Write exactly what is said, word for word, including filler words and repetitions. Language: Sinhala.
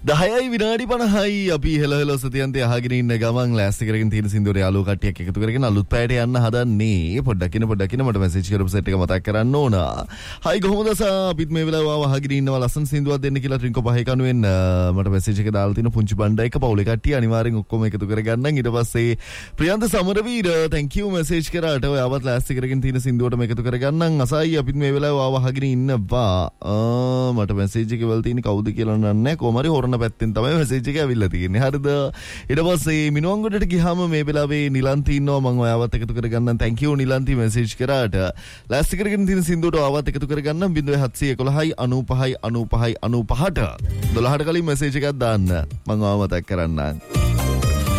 දහයයි විනාඩි පනහයි අපි හෙල හෙල සතියන්තේ අහගෙන ඉන්න ගමන් ලෑස්ති කරගෙන තියෙන සින්දුවර යාළුවෝ කට්ටියක් එකතු කරගෙන අලුත් පැයට යන්න හදන්නේ. පොඩ්ඩක් ඉන්න පොඩ්ඩක් ඉන්න මට මැසේජ් කරපු සෙට් එක මතක් කරන්න ඕන. හයි කොහොමද සා අපිත් මේ වෙලාව ආව අහගෙන ඉන්නවා ලස්සන සින්දුවක් දෙන්න කියලා ට්‍රින්කෝ පහේ කනුවෙන් මට මැසේජ් එක දාලා තින පුංචි බණ්ඩ එක පවුලේ කට්ටිය අනිවාර්යෙන් ඔක්කොම එකතු කරගන්නම්. ඊට පස්සේ Priyantha Samaraweera thank you message කරාට ඔයාවත් ලෑස්ති කරගෙන තියෙන සින්දුවටම එකතු කරගන්නම්. අසයි අපිත් මේ වෙලාව ආව අහගෙන ඉන්නවා. මට මැසේජ් එක වල තියෙන කවුද කියලා නන්නේ කොහමරි හොරන පැත්තෙන් තමයි මැසේජ් එක ඇවිල්ලා තියෙන්නේ. හරිද? ඊට පස්සේ මිනුවන්ගොඩට ගියාම මේ වෙලාවේ නිලන්ති ඉන්නවා. මම ඔයාවත් එකතු කරගන්නම්. thank you නිලන්ති මැසේජ් කරාට. ලෑස්ති කරගෙන තියෙන සින්දුවට ආවත් එකතු කරගන්නම්. ज़ीरो सात एक एक යි අනූපහයි අනූපහයි අනූපහට දොළහට කලින් මැසේජ් එකක් දාන්න. මම ආව මතක් කරන්නම්.